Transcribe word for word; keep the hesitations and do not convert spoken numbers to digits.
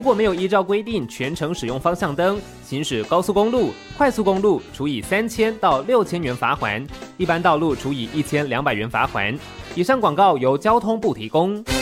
如果没有依照规定全程使用方向灯，行驶高速公路、快速公路，处以三千到六千元罚锾；一般道路处以一千两百元罚锾。以上广告由交通部提供。